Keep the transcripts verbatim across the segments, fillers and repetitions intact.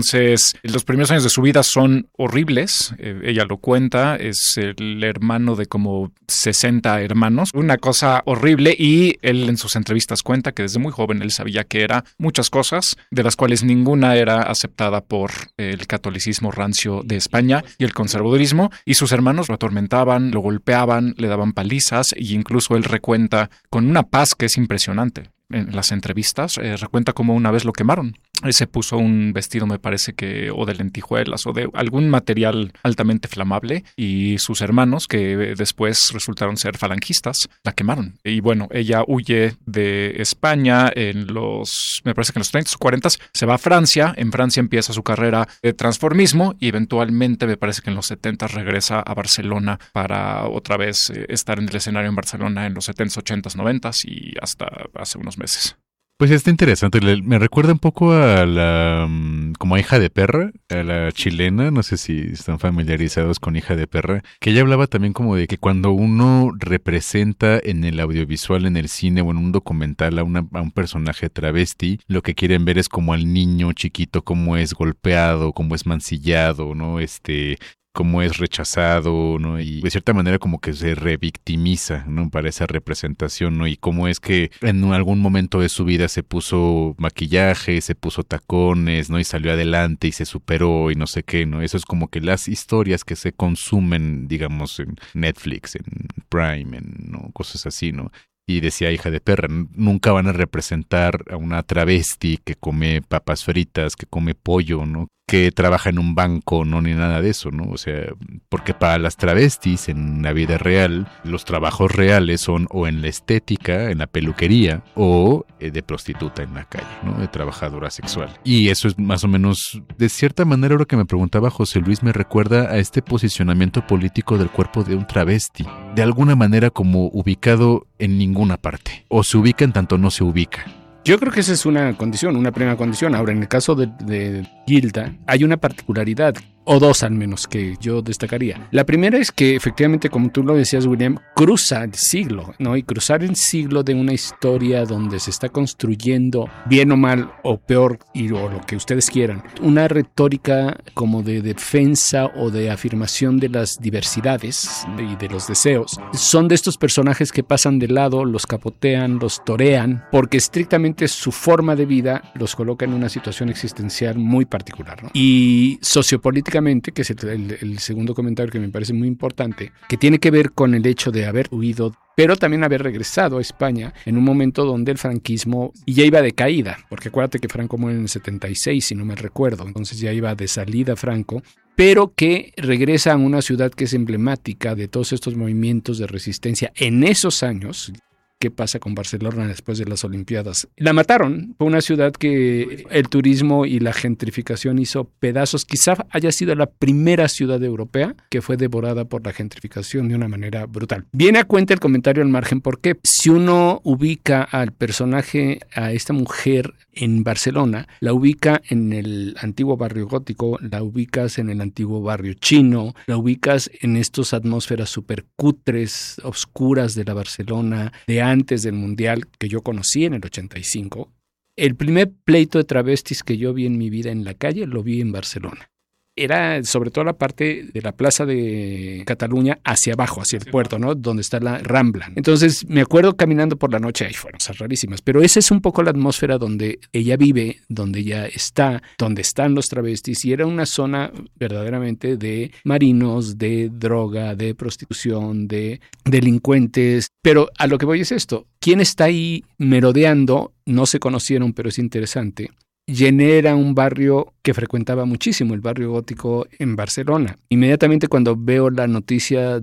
Entonces, los primeros años de su vida son horribles. Eh, ella lo cuenta, es el hermano de como sesenta hermanos. Una cosa horrible, y él en sus entrevistas cuenta que desde muy joven él sabía que era muchas cosas, de las cuales ninguna era aceptada por el catolicismo rancio de España y el conservadurismo, y sus hermanos lo atormentaban, lo golpeaban, le daban palizas, y incluso él recuenta con una paz que es impresionante. En las entrevistas, eh, recuenta cómo una vez lo quemaron. Él se puso un vestido, me parece que, o de lentejuelas, o de algún material altamente flamable, y sus hermanos, que después resultaron ser falangistas, la quemaron. Y bueno, ella huye de España en los, me parece que en los treinta o cuarenta, se va a Francia. En Francia empieza su carrera de transformismo, y eventualmente, me parece que en los setenta, regresa a Barcelona para otra vez eh, estar en el escenario en Barcelona en los setenta, ochenta, noventa y hasta hace unos meses. Pues está interesante, me recuerda un poco a la, como a Hija de Perra, a la chilena, no sé si están familiarizados con Hija de Perra, que ella hablaba también como de que cuando uno representa en el audiovisual, en el cine o en un documental a, una, a un personaje travesti, lo que quieren ver es como al niño chiquito, cómo es golpeado, cómo es mancillado, ¿no? Este... cómo es rechazado, ¿no? Y de cierta manera como que se revictimiza, ¿no? Para esa representación, ¿no? Y cómo es que en algún momento de su vida se puso maquillaje, se puso tacones, ¿no? Y salió adelante y se superó y no sé qué, ¿no? Eso es como que las historias que se consumen, digamos, en Netflix, en Prime, en, ¿no? Cosas así, ¿no? Y decía Hija de Perra, nunca van a representar a una travesti que come papas fritas, que come pollo, ¿no? Que trabaja en un banco, no, ni nada de eso, ¿no? O sea, porque para las travestis en la vida real, los trabajos reales son o en la estética, en la peluquería, o eh, de prostituta en la calle, ¿no? De trabajadora sexual. Y eso es más o menos, de cierta manera, lo que me preguntaba José Luis, me recuerda a este posicionamiento político del cuerpo de un travesti, de alguna manera como ubicado en ninguna parte, o se ubica en tanto no se ubica. Yo creo que esa es una condición, una primera condición. Ahora, en el caso de, de Gilda, hay una particularidad, o dos al menos, que yo destacaría. La primera es que, efectivamente, como tú lo decías, William, cruza el siglo, ¿no? Y cruzar el siglo de una historia donde se está construyendo, bien o mal, o peor, y, o lo que ustedes quieran, una retórica como de defensa o de afirmación de las diversidades y de los deseos. Son de estos personajes que pasan de lado, los capotean, los torean, porque estrictamente su forma de vida los coloca en una situación existencial muy particular, ¿no? Y sociopolíticamente, que es el, el, el segundo comentario que me parece muy importante, que tiene que ver con el hecho de haber huido, pero también haber regresado a España en un momento donde el franquismo ya iba de caída, porque acuérdate que Franco muere en el setenta y seis, si no me recuerdo, entonces ya iba de salida Franco, pero que regresa a una ciudad que es emblemática de todos estos movimientos de resistencia en esos años. ¿Qué pasa con Barcelona después de las Olimpiadas? La mataron. Fue una ciudad que el turismo y la gentrificación hizo pedazos. Quizá haya sido la primera ciudad europea que fue devorada por la gentrificación de una manera brutal. Viene a cuenta el comentario al margen porque si uno ubica al personaje, a esta mujer en Barcelona, la ubica en el antiguo barrio gótico, la ubicas en el antiguo barrio chino, la ubicas en estas atmósferas súper cutres, oscuras de la Barcelona de antes del Mundial que yo conocí en el ochenta y cinco. El primer pleito de travestis que yo vi en mi vida en la calle lo vi en Barcelona. Era sobre todo la parte de la plaza de Cataluña hacia abajo, hacia el puerto, ¿no? Donde está la Rambla. Entonces me acuerdo caminando por la noche, ahí fueron cosas rarísimas, pero esa es un poco la atmósfera donde ella vive, donde ella está, donde están los travestis, y era una zona verdaderamente de marinos, de droga, de prostitución, de delincuentes. Pero a lo que voy es esto, ¿quién está ahí merodeando? No se conocieron, pero es interesante. Gené era un barrio que frecuentaba muchísimo, el barrio gótico en Barcelona. Inmediatamente cuando veo la noticia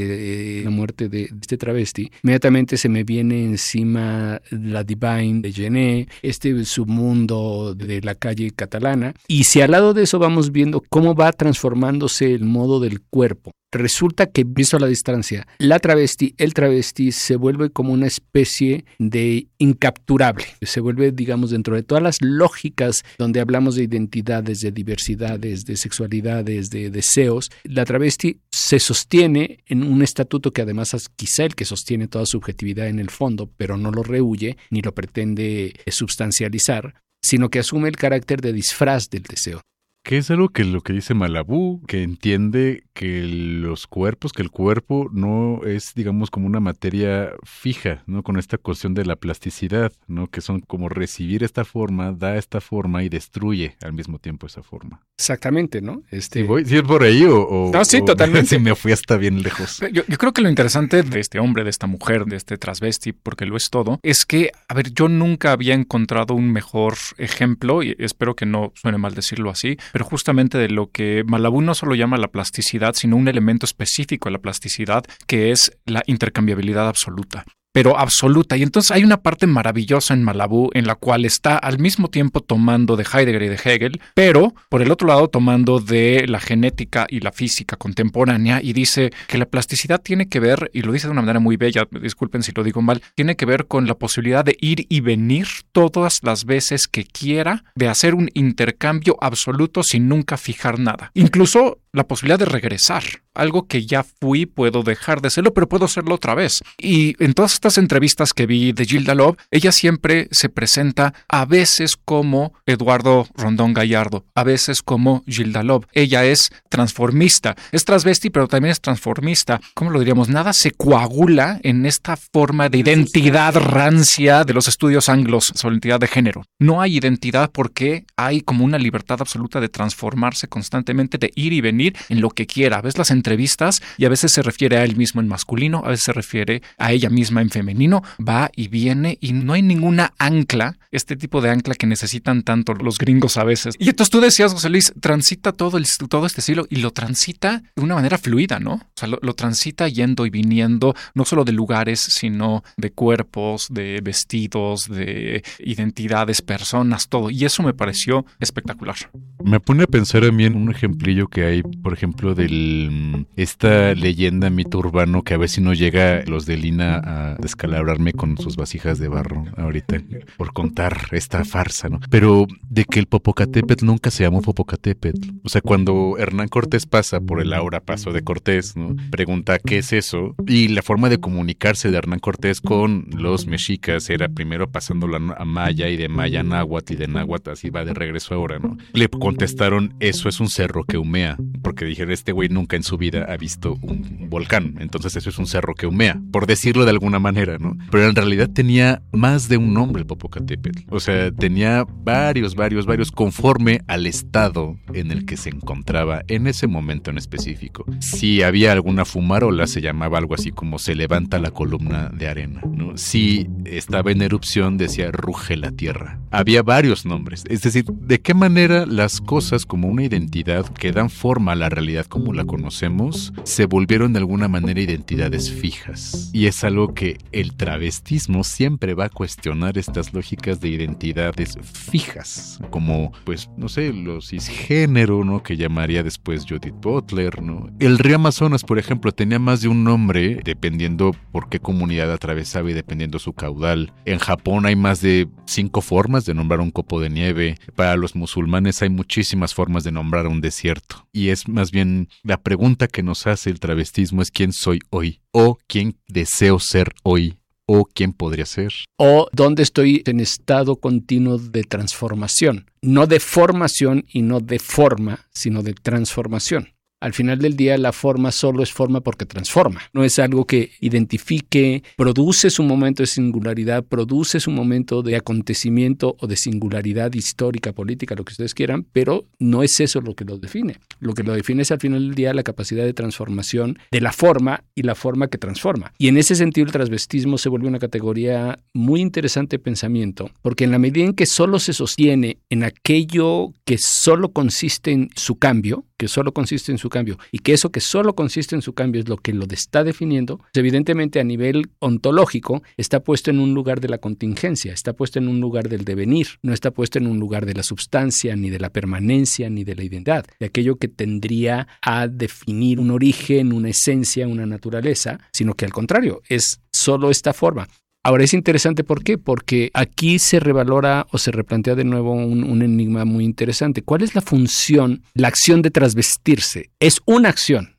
de la muerte de este travesti, inmediatamente se me viene encima la Divine de Gené, este submundo de la calle catalana. Y si al lado de eso vamos viendo cómo va transformándose el modo del cuerpo, resulta que, visto a la distancia, la travesti, el travesti se vuelve como una especie de incapturable. Se vuelve, digamos, dentro de todas las lógicas donde hablamos de identidades, de diversidades, de sexualidades, de deseos, la travesti se sostiene en un estatuto que además es quizá el que sostiene toda subjetividad en el fondo, pero no lo rehúye ni lo pretende substancializar, sino que asume el carácter de disfraz del deseo. Que es algo que lo que dice Malabú, que entiende que los cuerpos, que el cuerpo no es, digamos, como una materia fija, ¿no? Con esta cuestión de la plasticidad, ¿no? Que son como recibir esta forma, da esta forma y destruye al mismo tiempo esa forma. Exactamente, ¿no? Este... ¿Sí voy? ¿Sí es por ahí o...? o no, sí, o totalmente. Si me fui hasta bien lejos. Yo, yo creo que lo interesante de este hombre, de esta mujer, de este transvesti, porque lo es todo, es que, a ver, yo nunca había encontrado un mejor ejemplo, y espero que no suene mal decirlo así, pero justamente de lo que Malabú no solo llama la plasticidad, sino un elemento específico de la plasticidad, que es la intercambiabilidad absoluta. Pero absoluta. Y entonces hay una parte maravillosa en Malabú en la cual está al mismo tiempo tomando de Heidegger y de Hegel, pero por el otro lado tomando de la genética y la física contemporánea, y dice que la plasticidad tiene que ver, y lo dice de una manera muy bella, disculpen si lo digo mal, tiene que ver con la posibilidad de ir y venir todas las veces que quiera, de hacer un intercambio absoluto sin nunca fijar nada. Incluso la posibilidad de regresar. Algo que ya fui, puedo dejar de serlo, pero puedo serlo otra vez. Y en todas estas entrevistas que vi de Gilda Love, ella siempre se presenta a veces como Eduardo Rondón Gallardo, a veces como Gilda Love. Ella es transformista, es transvesti, pero también es transformista. ¿Cómo lo diríamos? Nada se coagula en esta forma de identidad rancia de los estudios anglos sobre identidad de género. No hay identidad porque hay como una libertad absoluta de transformarse constantemente, de ir y venir en lo que quiera. Ves las entrevistas y a veces se refiere a él mismo en masculino, a veces se refiere a ella misma en femenino, va y viene y no hay ninguna ancla, este tipo de ancla que necesitan tanto los gringos a veces. Y entonces tú decías, José Luis, transita todo, el, todo este estilo y lo transita de una manera fluida, ¿no? O sea, lo, lo transita yendo y viniendo, no solo de lugares, sino de cuerpos, de vestidos, de identidades, personas, todo. Y eso me pareció espectacular. Me pone a pensar a mí en un ejemplillo que hay, por ejemplo, de esta leyenda, mito urbano, que a ver si no llega los de Lina a descalabrarme con sus vasijas de barro ahorita por contar esta farsa, ¿no? Pero de que el Popocatépetl nunca se llamó Popocatépetl. O sea, cuando Hernán Cortés pasa por el ahora paso de Cortés, ¿no? Pregunta qué es eso, y la forma de comunicarse de Hernán Cortés con los mexicas era primero pasándolo a maya y de maya a náhuatl y de náhuatl así va de regreso ahora, ¿no? Le contestaron, eso es un cerro que humea, porque dijeron, este güey nunca en su vida ha visto un volcán, entonces eso es un cerro que humea, por decirlo de alguna manera, ¿no? Pero en realidad tenía más de un nombre el Popocatépetl, o sea, tenía varios, varios, varios, conforme al estado en el que se encontraba en ese momento en específico. Si había alguna fumarola, se llamaba algo así como se levanta la columna de arena, ¿no? Si estaba en erupción, decía ruge la tierra. Había varios nombres, es decir, ¿de qué manera las cosas como una identidad que dan forma a la realidad como la conocemos, se volvieron de alguna manera identidades fijas? Y es algo que el travestismo siempre va a cuestionar, estas lógicas de identidades fijas, como, pues, no sé, los cisgénero, ¿no? Que llamaría después Judith Butler, ¿no? El río Amazonas, por ejemplo, tenía más de un nombre, dependiendo por qué comunidad atravesaba y dependiendo su caudal. En Japón hay más de cinco formas de nombrar un copo de nieve. Para los musulmanes hay muchísimas formas de nombrar un desierto. Y es más bien la pregunta que nos hace el travestismo es ¿quién soy hoy? O ¿quién deseo ser hoy? ¿O quién podría ser? O dónde estoy en estado continuo de transformación. No de formación y no de forma, sino de transformación. Al final del día, la forma solo es forma porque transforma. No es algo que identifique, produce su momento de singularidad, produce su momento de acontecimiento o de singularidad histórica, política, lo que ustedes quieran, pero no es eso lo que lo define. Lo que lo define es al final del día la capacidad de transformación de la forma y la forma que transforma. Y en ese sentido el transvestismo se vuelve una categoría muy interesante de pensamiento, porque en la medida en que solo se sostiene en aquello que solo consiste en su cambio, que solo consiste en su cambio, y que eso que solo consiste en su cambio es lo que lo está definiendo, pues evidentemente a nivel ontológico está puesto en un lugar de la contingencia, está puesto en un lugar del devenir, no está puesto en un lugar de la substancia, ni de la permanencia, ni de la identidad, de aquello que tendría a definir un origen, una esencia, una naturaleza, sino que al contrario, es solo esta forma. Ahora es interesante, ¿por qué? Porque aquí se revalora o se replantea de nuevo un, un enigma muy interesante. ¿Cuál es la función, la acción de transvestirse? Es una acción,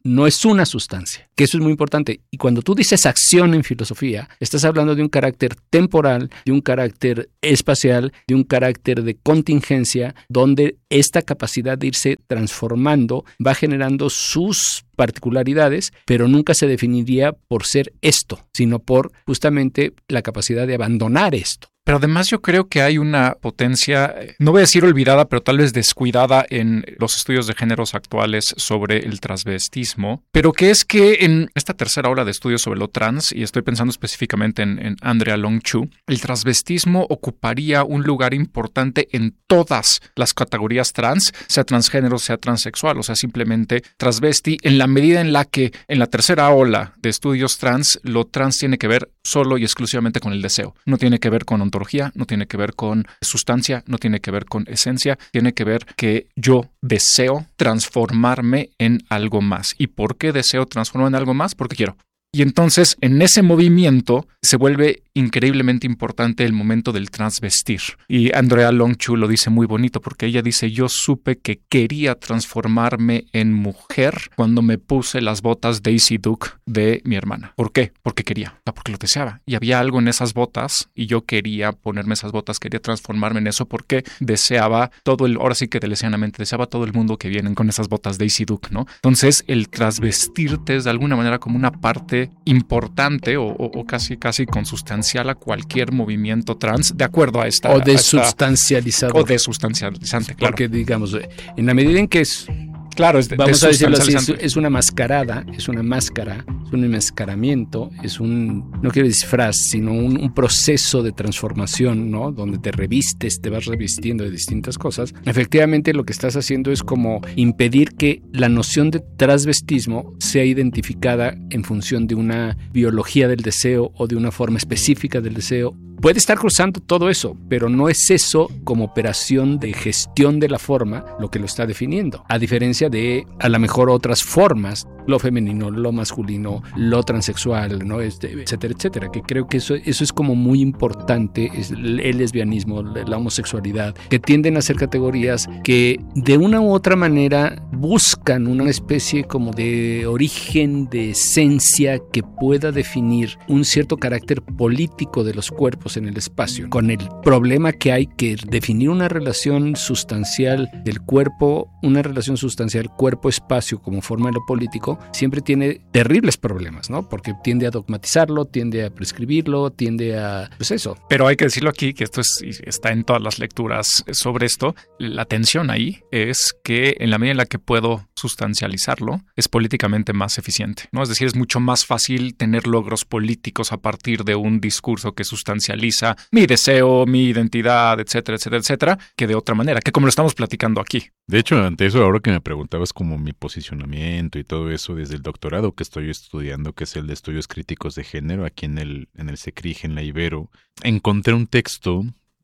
no es una sustancia, que eso es muy importante. Y cuando tú dices acción en filosofía, estás hablando de un carácter temporal, de un carácter espacial, de un carácter de contingencia, donde esta capacidad de irse transformando va generando sus particularidades, pero nunca se definiría por ser esto, sino por justamente la capacidad de abandonar esto. Pero además yo creo que hay una potencia, no voy a decir olvidada, pero tal vez descuidada en los estudios de géneros actuales sobre el transvestismo, pero que es que en esta tercera ola de estudios sobre lo trans, y estoy pensando específicamente en, en Andrea Long Chu, el transvestismo ocuparía un lugar importante en todas las categorías trans, sea transgénero, sea transexual, o sea, simplemente transvesti, en la medida en la que en la tercera ola de estudios trans, lo trans tiene que ver solo y exclusivamente con el deseo, no tiene que ver con ontología, no tiene que ver con sustancia, no tiene que ver con esencia, tiene que ver que yo deseo transformarme en algo más. ¿Y por qué deseo transformarme en algo más? Porque quiero. Y entonces, en ese movimiento se vuelve increíblemente importante el momento del transvestir. Y Andrea Long Chu lo dice muy bonito porque ella dice, yo supe que quería transformarme en mujer cuando me puse las botas Daisy Duke de mi hermana. ¿Por qué? Porque quería, porque lo deseaba. Y había algo en esas botas y yo quería ponerme esas botas, quería transformarme en eso porque deseaba todo el, ahora sí que delesianamente, deseaba todo el mundo que vienen con esas botas Daisy Duke, ¿no? Entonces, el transvestirte es de alguna manera como una parte importante o, o, o casi casi consustancial a cualquier movimiento trans, de acuerdo a esta... O desustancializado. O desustancializante, claro. Porque, digamos, en la medida en que es... Claro, es de, vamos a decirlo así, es, es una mascarada, es una máscara, es un enmascaramiento, es un, no quiero decir disfraz, sino un, un proceso de transformación, ¿no? Donde te revistes, te vas revistiendo de distintas cosas. Efectivamente, lo que estás haciendo es como impedir que la noción de transvestismo sea identificada en función de una biología del deseo o de una forma específica del deseo. Puede estar cruzando todo eso, pero no es eso como operación de gestión de la forma lo que lo está definiendo. A diferencia de, a lo mejor, otras formas, lo femenino, lo masculino, lo transexual, ¿no? Este, etcétera, etcétera, que creo que eso, eso es como muy importante, es el lesbianismo, la homosexualidad, que tienden a ser categorías que de una u otra manera buscan una especie como de origen, de esencia que pueda definir un cierto carácter político de los cuerpos en el espacio, con el problema que hay que definir una relación sustancial del cuerpo, una relación sustancial cuerpo-espacio como forma de lo político, siempre tiene terribles problemas, ¿no? Porque tiende a dogmatizarlo, tiende a prescribirlo, tiende a... pues eso. Pero hay que decirlo aquí, que esto es, está en todas las lecturas sobre esto, la tensión ahí es que en la medida en la que puedo sustancializarlo, es políticamente más eficiente, ¿no? Es decir, es mucho más fácil tener logros políticos a partir de un discurso que sustancializa mi deseo, mi identidad, etcétera, etcétera, etcétera, que de otra manera, que como lo estamos platicando aquí. De hecho, ante eso, ahora que me preguntabas como mi posicionamiento y todo eso desde el doctorado que estoy estudiando, que es el de estudios críticos de género, aquí en el, en el CECRIG, en la Ibero, encontré un texto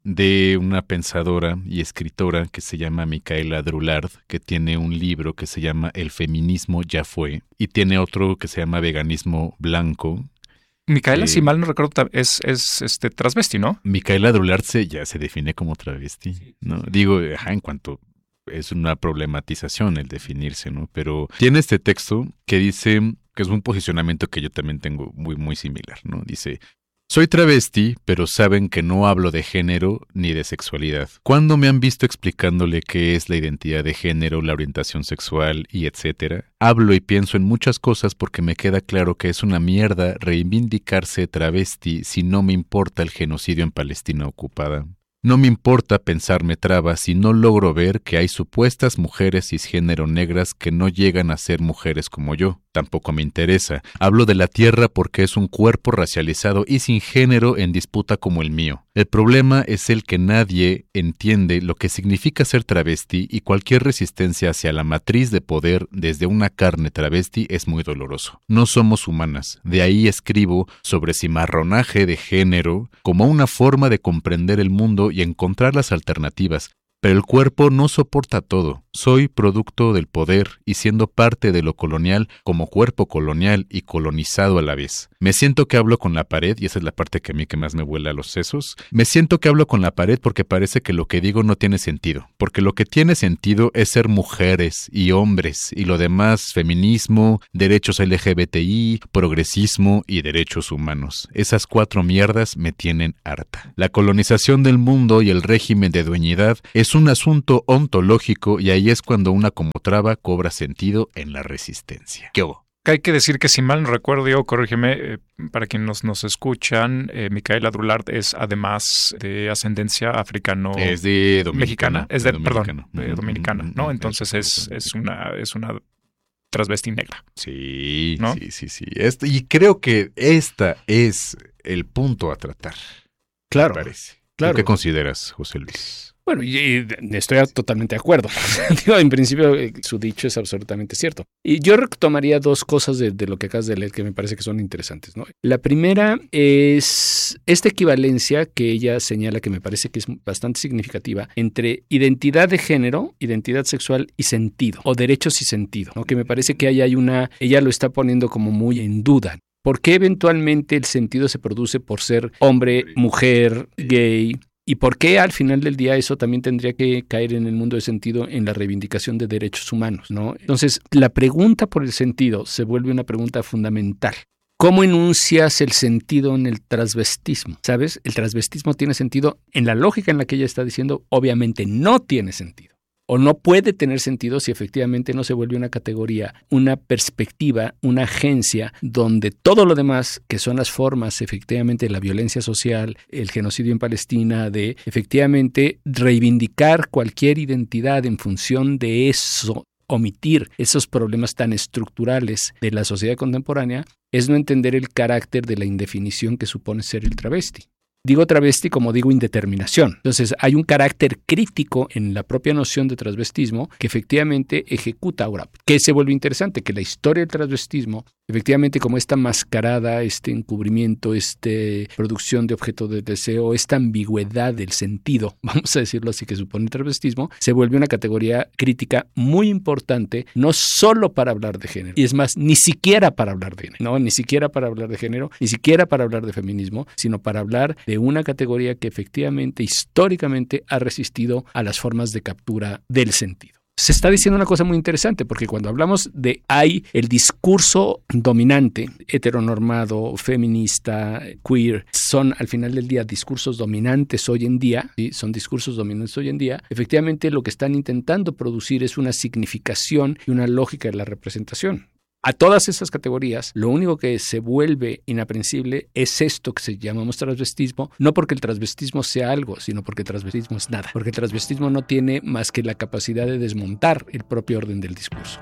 de una pensadora y escritora que se llama Micaela Drulard, que tiene un libro que se llama El feminismo ya fue, y tiene otro que se llama Veganismo blanco. Micaela, eh, si mal no recuerdo, es, es este transvesti, ¿no? Micaela Drulard se, ya se define como travesti, ¿no? Digo, ajá, en cuanto... es una problematización el definirse, ¿no? Pero tiene este texto que dice, que es un posicionamiento que yo también tengo muy, muy similar, ¿no? Dice, soy travesti, pero saben que no hablo de género ni de sexualidad. ¿Cuándo me han visto explicándole qué es la identidad de género, la orientación sexual y etcétera? Hablo y pienso en muchas cosas porque me queda claro que es una mierda reivindicarse travesti si no me importa el genocidio en Palestina ocupada. No me importa pensarme traba si no logro ver que hay supuestas mujeres cisgénero negras que no llegan a ser mujeres como yo. Tampoco me interesa. Hablo de la tierra porque es un cuerpo racializado y sin género en disputa como el mío. El problema es el que nadie entiende lo que significa ser travesti y cualquier resistencia hacia la matriz de poder desde una carne travesti es muy doloroso. No somos humanas. De ahí escribo sobre cimarronaje de género como una forma de comprender el mundo y encontrar las alternativas. pero el cuerpo no soporta todo. Soy producto del poder y siendo parte de lo colonial como cuerpo colonial y colonizado a la vez. Me siento que hablo con la pared, y esa es la parte que a mí que más me vuela a los sesos. Me siento que hablo con la pared porque parece que lo que digo no tiene sentido. Porque lo que tiene sentido es ser mujeres y hombres, y lo demás, feminismo, derechos L G B T I, progresismo y derechos humanos. Esas cuatro mierdas me tienen harta. La colonización del mundo y el régimen de dueñidad es un asunto ontológico, y ahí es cuando una como traba cobra sentido en la resistencia. ¿Qué hubo? Hay que decir que si mal no recuerdo yo, corrígeme, eh, para quienes nos, nos escuchan, eh, Micaela Drulard es además de ascendencia africano... Es de dominicana. Mexicana, es de, de perdón, de dominicana, ¿no? Entonces es, es una es una transvesti negra. Sí, ¿no? sí, sí, sí. Este, y creo que esta es el punto a tratar. Claro, me parece. claro. ¿Qué consideras, José Luis? Bueno, y, y estoy totalmente de acuerdo. Digo, en principio, eh, su dicho es absolutamente cierto. Y yo retomaría dos cosas de, de lo que acabas de leer que me parece que son interesantes, ¿no? La primera es esta equivalencia que ella señala, que me parece que es bastante significativa, entre identidad de género, identidad sexual y sentido, o derechos y sentido, ¿no? Que me parece que ahí hay una, ella lo está poniendo como muy en duda. ¿Por qué eventualmente el sentido se produce por ser hombre, mujer, gay? ¿Y por qué al final del día eso también tendría que caer en el mundo de sentido en la reivindicación de derechos humanos, ¿no? Entonces, la pregunta por el sentido se vuelve una pregunta fundamental. ¿Cómo enuncias el sentido en el transvestismo? ¿Sabes? El transvestismo tiene sentido en la lógica en la que ella está diciendo, obviamente no tiene sentido. O no puede tener sentido si efectivamente no se vuelve una categoría, una perspectiva, una agencia donde todo lo demás, que son las formas efectivamente de la violencia social, el genocidio en Palestina, de efectivamente reivindicar cualquier identidad en función de eso, omitir esos problemas tan estructurales de la sociedad contemporánea, es no entender el carácter de la indefinición que supone ser el travesti. Digo travesti como digo indeterminación. Entonces hay un carácter crítico en la propia noción de transvestismo que efectivamente ejecuta ahora. ¿Qué se vuelve interesante? Que la historia del transvestismo, efectivamente como esta mascarada, este encubrimiento, esta producción de objeto de deseo, esta ambigüedad del sentido, vamos a decirlo así, que supone el transvestismo, se vuelve una categoría crítica muy importante, no solo para hablar de género, y es más, ni siquiera para hablar de género, no, ni siquiera para hablar de género, ni siquiera para hablar de feminismo, sino para hablar de de una categoría que efectivamente, históricamente, ha resistido a las formas de captura del sentido. Se está diciendo una cosa muy interesante, porque cuando hablamos de hay el discurso dominante, heteronormado, feminista, queer, son al final del día discursos dominantes hoy en día, ¿sí? Son discursos dominantes hoy en día, efectivamente lo que están intentando producir es una significación y una lógica de la representación. A todas esas categorías, lo único que se vuelve inaprensible es esto que se llamamos transvestismo, no porque el transvestismo sea algo, sino porque el transvestismo es nada, porque el transvestismo no tiene más que la capacidad de desmontar el propio orden del discurso.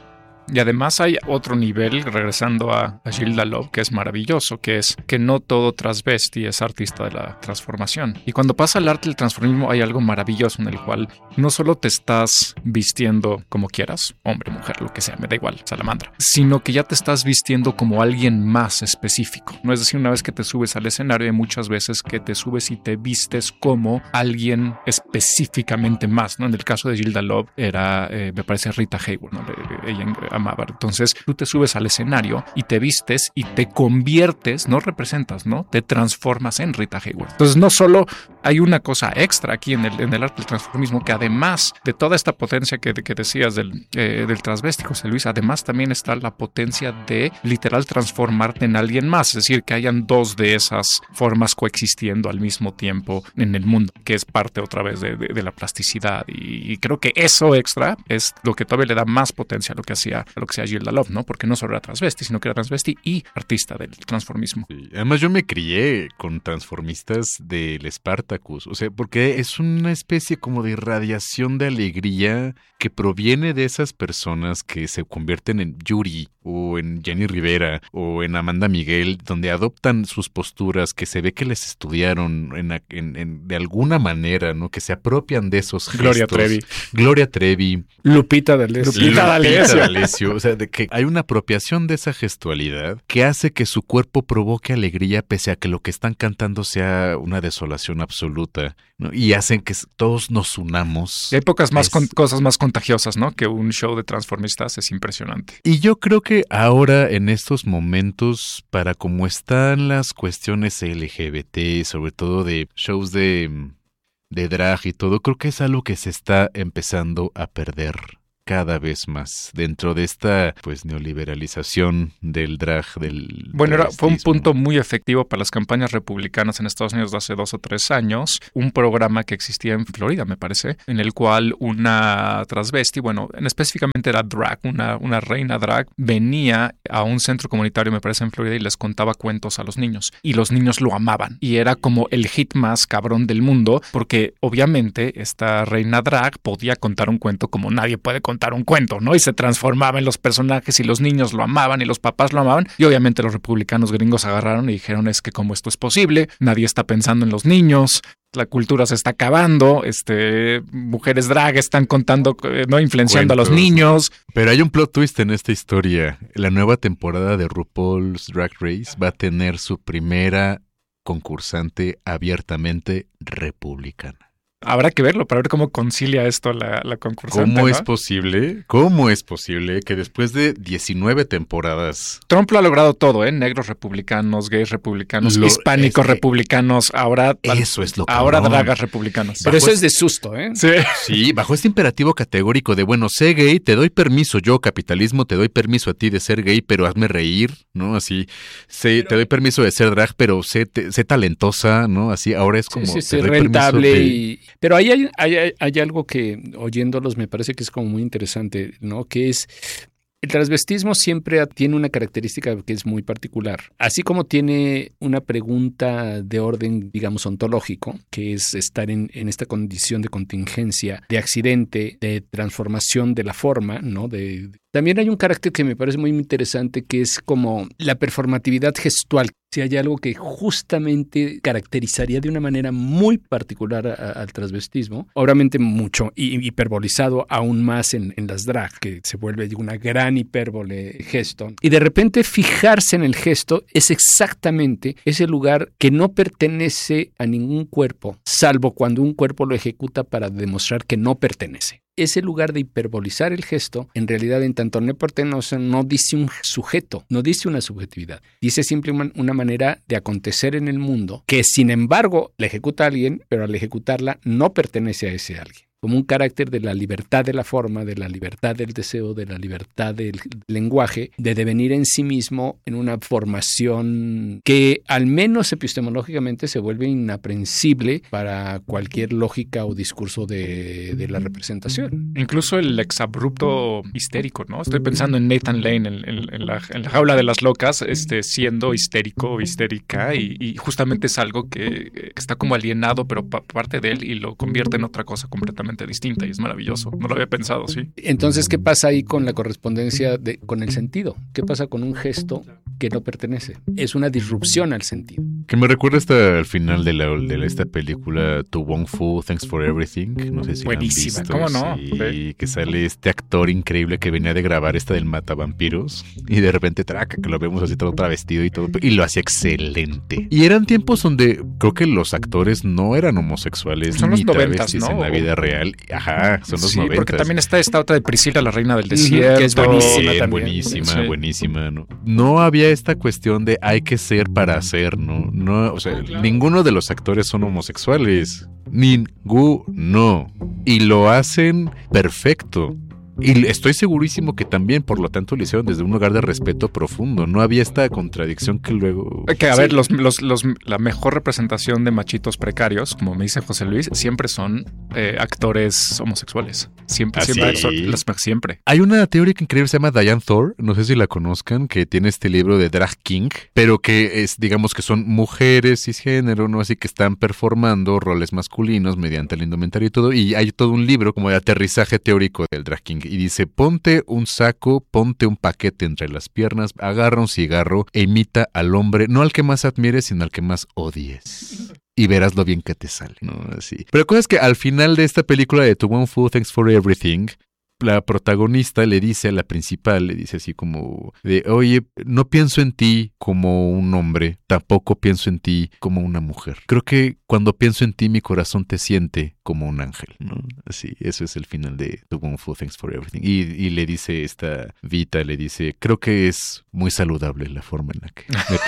Y además hay otro nivel, regresando a, a Gilda Love, que es maravilloso, que es que no todo transvesti es artista de la transformación. Y cuando pasa al arte del transformismo hay algo maravilloso en el cual no solo te estás vistiendo como quieras, hombre, mujer, lo que sea, me da igual, salamandra, sino que ya te estás vistiendo como alguien más específico. No es decir, una vez que te subes al escenario, hay muchas veces que te subes y te vistes como alguien específicamente más, ¿no? En el caso de Gilda Love era, eh, me parece, Rita Hayworth, ¿no? Ella amaba. Entonces tú te subes al escenario y te vistes y te conviertes, no representas, ¿no? Te transformas en Rita Hayworth. Entonces no solo hay una cosa extra aquí en el, en el arte del transformismo, que además de toda esta potencia que, que decías del, eh, del transvesti, José Luis, además también está la potencia de literal transformarte en alguien más, es decir, que hayan dos de esas formas coexistiendo al mismo tiempo en el mundo, que es parte otra vez de, de, de la plasticidad, y, y creo que eso extra es lo que todavía le da más potencia a lo que hacía a lo que sea Gilda Love, ¿no? Porque no solo era transvesti, sino que era transvesti y artista del transformismo. Sí. Además, yo me crié con transformistas del Spartacus, o sea, porque es una especie como de irradiación de alegría que proviene de esas personas que se convierten en Yuri o en Jenny Rivera o en Amanda Miguel, donde adoptan sus posturas, que se ve que les estudiaron en, en, en, de alguna manera, ¿no? Que se apropian de esos gestos. Gloria Trevi. Gloria Trevi. Lupita D'Alessio. Lupita D'Alessio. inicio, o sea, de que hay una apropiación de esa gestualidad que hace que su cuerpo provoque alegría pese a que lo que están cantando sea una desolación absoluta, ¿no? Y hacen que todos nos unamos. Y hay pocas más es... con, cosas más contagiosas, ¿no? Que un show de transformistas es impresionante. Y yo creo que ahora, en estos momentos, para cómo están las cuestiones L G B T, sobre todo de shows de, de drag y todo, creo que es algo que se está empezando a perder cada vez más dentro de esta pues neoliberalización del drag, del Bueno, era, fue un punto muy efectivo para las campañas republicanas en Estados Unidos de hace dos o tres años, un programa que existía en Florida, me parece, en el cual una transvesti, bueno, en específicamente era drag, una, una reina drag, venía a un centro comunitario, me parece, en Florida y les contaba cuentos a los niños y los niños lo amaban y era como el hit más cabrón del mundo porque obviamente esta reina drag podía contar un cuento como nadie puede contar contar un cuento, ¿no? Y se transformaba en los personajes y los niños lo amaban y los papás lo amaban y obviamente los republicanos gringos agarraron y dijeron es que como esto es posible, nadie está pensando en los niños, la cultura se está acabando, este, mujeres drag están contando, no influenciando Cuentos. a los niños. Pero hay un plot twist en esta historia. La nueva temporada de RuPaul's Drag Race va a tener su primera concursante abiertamente republicana. Habrá que verlo para ver cómo concilia esto la, la concursante. ¿Cómo ¿no? es posible? ¿Cómo es posible que después de diecinueve temporadas... Trump lo ha logrado todo, ¿eh? Negros republicanos, gays republicanos, lo, hispánicos es que republicanos, ahora... Eso es lo que Ahora no. dragas republicanos. Pero eso es de susto, ¿eh? Sí. Sí, bajo este imperativo categórico de, bueno, sé gay, te doy permiso, yo, capitalismo, te doy permiso a ti de ser gay, pero hazme reír, ¿no? Así, sé, pero, te doy permiso de ser drag, pero sé, te, sé talentosa, ¿no? Así, ahora es como... Sí, sí, te sí doy rentable de... y... Pero ahí hay, hay, hay, hay algo que, oyéndolos, me parece que es como muy interesante, ¿no? Que es... El transvestismo siempre tiene una característica que es muy particular. Así como tiene una pregunta de orden, digamos, ontológico, que es estar en, en esta condición de contingencia, de accidente, de transformación de la forma, ¿no? De, también hay un carácter que me parece muy interesante, que es como la performatividad gestual. Si hay algo que justamente caracterizaría de una manera muy particular a, a, al transvestismo, obviamente mucho y hiperbolizado aún más en, en las drag, que se vuelve una gran hipérbole gesto. Y de repente fijarse en el gesto es exactamente ese lugar que no pertenece a ningún cuerpo, salvo cuando un cuerpo lo ejecuta para demostrar que no pertenece. Ese lugar de hiperbolizar el gesto, en realidad en tanto no pertenece, no dice un sujeto, no dice una subjetividad, dice simplemente una manera de acontecer en el mundo que sin embargo la ejecuta alguien, pero al ejecutarla no pertenece a ese alguien. Como un carácter de la libertad de la forma, de la libertad del deseo, de la libertad del lenguaje, de devenir en sí mismo en una formación que al menos epistemológicamente se vuelve inaprensible para cualquier lógica o discurso de, de la representación. Incluso el exabrupto histérico, ¿no? Estoy pensando en Nathan Lane, en, en, en, la, en la jaula de las locas, este, siendo histérico o histérica, y, y justamente es algo que, que está como alienado, pero pa- parte de él y lo convierte en otra cosa completamente distinta y es maravilloso. No lo había pensado, sí. Entonces, ¿qué pasa ahí con la correspondencia de, con el sentido? ¿Qué pasa con un gesto que no pertenece? Es una disrupción al sentido. Que me recuerda hasta al final de, la, de la, esta película To Wong Fu, Thanks for Everything. No sé si buenísima, la han visto. ¿cómo no? Sí, Sí. Que sale este actor increíble que venía de grabar esta del Matavampiros y de repente traca, que lo vemos así todo travestido y todo, y lo hacía excelente. Y eran tiempos donde creo que los actores no eran homosexuales son ni los noventas, travestis ¿no? en la vida real. Ajá, son los Sí, noventas. porque también está esta otra de Priscila, la reina del desierto. Que es buenísima Bien, también. buenísima, Sí. buenísima, ¿no? No había esta cuestión de hay que ser para hacer, ¿no? No, o sea, ninguno de los actores son homosexuales. Ninguno. Y lo hacen perfecto. Y estoy segurísimo que también, por lo tanto, lo hicieron desde un lugar de respeto profundo. No había esta contradicción que luego... Que, a Sí. ver, los, los, los, la mejor representación de machitos precarios, como me dice José Luis, siempre son eh, actores homosexuales. Siempre, ¿Ah, siempre, sí? actor- las, siempre. Hay una teórica increíble, se llama Diane Thor, no sé si la conozcan, que tiene este libro de Drag King, pero que es, digamos que son mujeres cisgénero, ¿no? Así que están performando roles masculinos mediante el indumentario y todo, y hay todo un libro como de aterrizaje teórico del Drag King, y dice, ponte un saco, ponte un paquete entre las piernas, agarra un cigarro e imita al hombre, no al que más admires, sino al que más odies. Y verás lo bien que te sale, ¿no? Así. Pero la cosa es que al final de esta película de To Wong Fu, Thanks for Everything, la protagonista le dice a la principal, le dice así como de, oye, no pienso en ti como un hombre, tampoco pienso en ti como una mujer. Creo que cuando pienso en ti, mi corazón te siente como un ángel, ¿no? Así, eso es el final de The Wonderful Thanks for Everything. Y, y le dice esta Vita, le dice, creo que es muy saludable la forma en la que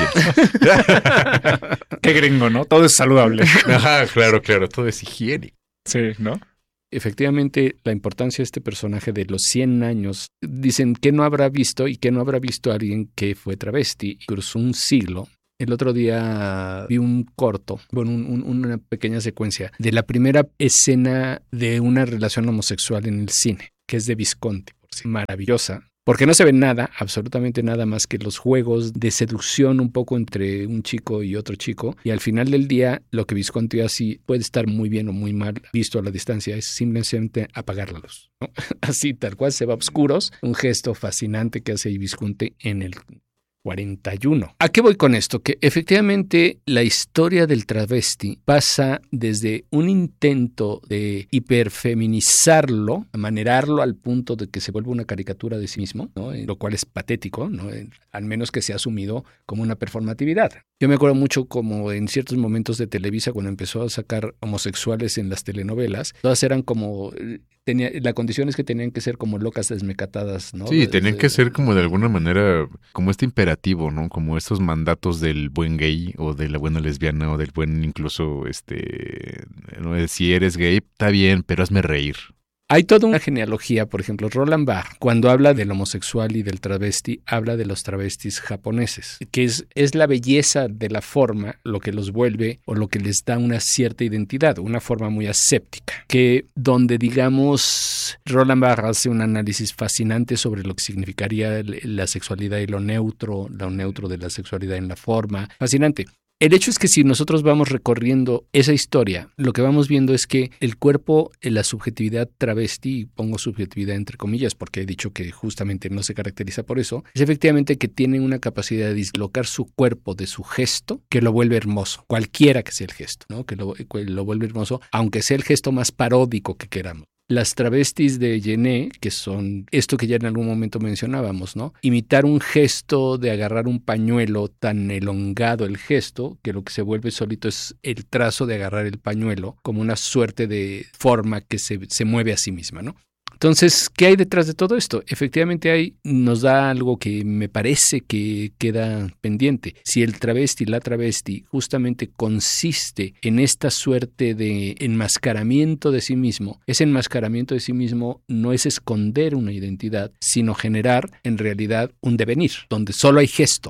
me piensas. Qué gringo, ¿no? Todo es saludable. Ajá, claro, claro, todo es higiénico. Sí, ¿no? Efectivamente, la importancia de este personaje de los cien años, dicen que no habrá visto y que no habrá visto a alguien que fue travesti, cruzó un siglo. El otro día vi un corto, bueno, un, un, una pequeña secuencia de la primera escena de una relación homosexual en el cine, que es de Visconti, por sí, maravillosa. Porque no se ve nada, absolutamente nada más que los juegos de seducción un poco entre un chico y otro chico. Y al final del día, lo que Visconti hace puede estar muy bien o muy mal visto a la distancia, es simplemente apagar la luz, ¿no? Así, tal cual, se va a oscuros. Un gesto fascinante que hace Visconti en el cuarenta y uno. ¿A qué voy con esto? Que efectivamente la historia del travesti pasa desde un intento de hiperfeminizarlo, amanerarlo al punto de que se vuelve una caricatura de sí mismo, ¿no? Lo cual es patético, ¿no? Al menos que sea asumido como una performatividad. Yo me acuerdo mucho como en ciertos momentos de Televisa, cuando empezó a sacar homosexuales en las telenovelas, todas eran como... Tenía, la condición es que tenían que ser como locas desmecatadas, ¿no? Sí, tenían que ser como de alguna manera, como este imperativo, ¿no? Como estos mandatos del buen gay o de la buena lesbiana o del buen incluso, este, ¿no? Si eres gay, está bien, pero hazme reír. Hay toda una genealogía, por ejemplo, Roland Barthes, cuando habla del homosexual y del travesti, habla de los travestis japoneses, que es, es la belleza de la forma lo que los vuelve o lo que les da una cierta identidad, una forma muy aséptica, que donde, digamos, Roland Barthes hace un análisis fascinante sobre lo que significaría la sexualidad y lo neutro, lo neutro de la sexualidad en la forma, fascinante. El hecho es que si nosotros vamos recorriendo esa historia, lo que vamos viendo es que el cuerpo, la subjetividad travesti, y pongo subjetividad entre comillas porque he dicho que justamente no se caracteriza por eso, es efectivamente que tiene una capacidad de dislocar su cuerpo de su gesto que lo vuelve hermoso, cualquiera que sea el gesto, ¿no? Que lo, que lo vuelve hermoso, aunque sea el gesto más paródico que queramos. Las travestis de Genet, que son esto que ya en algún momento mencionábamos, ¿no? Imitar un gesto de agarrar un pañuelo, tan elongado el gesto, que lo que se vuelve solito es el trazo de agarrar el pañuelo, como una suerte de forma que se, se mueve a sí misma, ¿no? Entonces, ¿qué hay detrás de todo esto? Efectivamente hay, nos da algo que me parece que queda pendiente. Si el travesti, la travesti, justamente consiste en esta suerte de enmascaramiento de sí mismo, ese enmascaramiento de sí mismo no es esconder una identidad, sino generar en realidad un devenir, donde solo hay gesto.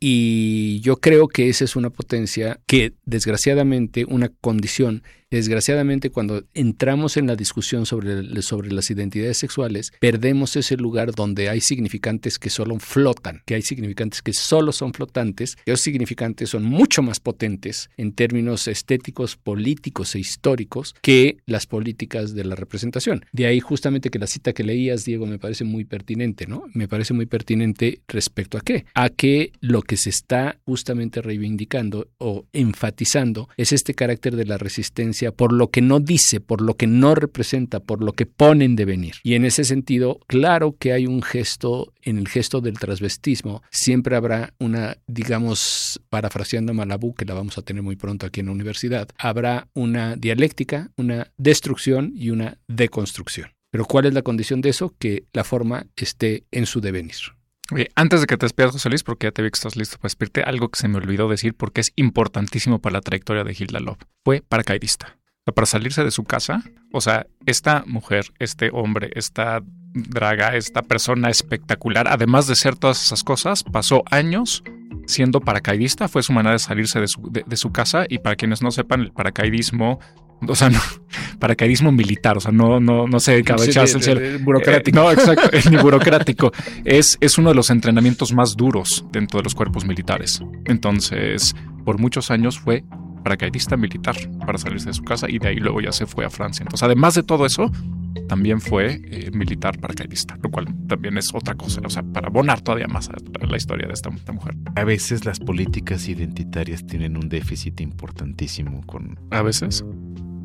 Y yo creo que esa es una potencia que, desgraciadamente, una condición, desgraciadamente cuando entramos en la discusión sobre, sobre las identidades sexuales, perdemos ese lugar donde hay significantes que solo flotan, que hay significantes que solo son flotantes, y esos significantes son mucho más potentes en términos estéticos, políticos e históricos que las políticas de la representación. De ahí justamente que la cita que leías, Diego, me parece muy pertinente, ¿no? Me parece muy pertinente respecto a qué? A que lo que se está justamente reivindicando o enfatizando es este carácter de la resistencia por lo que no dice, por lo que no representa, por lo que pone en devenir. Y en ese sentido, claro que hay un gesto, en el gesto del transvestismo, siempre habrá una, digamos, parafraseando a Malabú, que la vamos a tener muy pronto aquí en la universidad, habrá una dialéctica, una destrucción y una deconstrucción. Pero ¿cuál es la condición de eso? Que la forma esté en su devenir. Oye, antes de que te despidas, José Luis, porque ya te vi que estás listo para despedirte, algo que se me olvidó decir porque es importantísimo para la trayectoria de Hilda Love. Fue paracaidista. O sea, para salirse de su casa, o sea, esta mujer, este hombre, esta draga, esta persona espectacular, además de ser todas esas cosas, pasó años siendo paracaidista. Fue su manera de salirse de su, de, de su casa. Y para quienes no sepan, el paracaidismo... O sea, no, paracaidismo militar, o sea, no, no, no se dedicaba a echarse el cielo. Burocrático. Eh, no, exacto, ni burocrático. Es, es uno de los entrenamientos más duros dentro de los cuerpos militares. Entonces, por muchos años fue paracaidista militar para salirse de su casa y de ahí luego ya se fue a Francia. Entonces, además de todo eso, también fue eh, militar paracaidista, lo cual también es otra cosa, o sea, para abonar todavía más a la historia de esta, esta mujer. A veces las políticas identitarias tienen un déficit importantísimo con... A veces...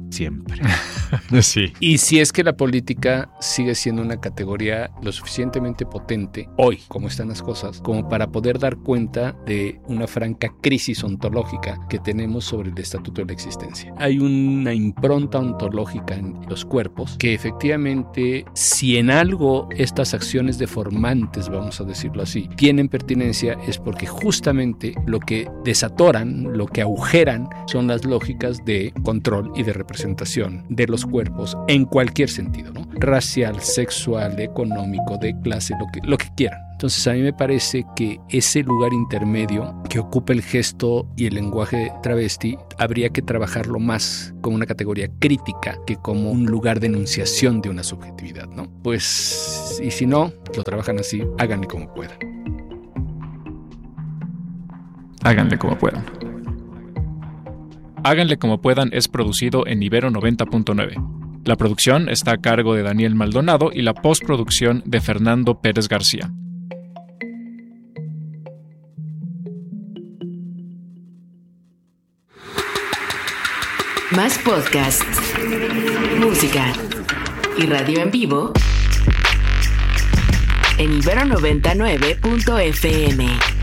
siempre. Sí. Y si es que la política sigue siendo una categoría lo suficientemente potente hoy, como están las cosas, como para poder dar cuenta de una franca crisis ontológica que tenemos sobre el estatuto de la existencia. Hay una impronta ontológica en los cuerpos que efectivamente, si en algo estas acciones deformantes, vamos a decirlo así, tienen pertinencia, es porque justamente lo que desatoran, lo que agujeran, son las lógicas de control y de representación de los cuerpos en cualquier sentido, ¿no? Racial, sexual, económico, de clase, lo que, lo que quieran. Entonces a mí me parece que ese lugar intermedio que ocupa el gesto y el lenguaje travesti habría que trabajarlo más como una categoría crítica que como un lugar de enunciación de una subjetividad, ¿no? Pues, y si no, lo trabajan así, háganle como puedan. Háganle como puedan. Háganle como puedan es producido en Ibero noventa punto nueve. La producción está a cargo de Daniel Maldonado y la postproducción de Fernando Pérez García. Más podcasts, música y radio en vivo en ibero noventa y nueve punto efe eme.